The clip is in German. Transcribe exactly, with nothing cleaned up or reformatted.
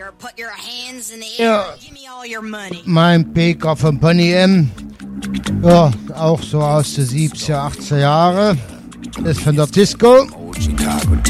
Ja, mein Picker von Pony M. Ja, auch so aus den siebziger, achtziger Jahre. Ist von der Disco.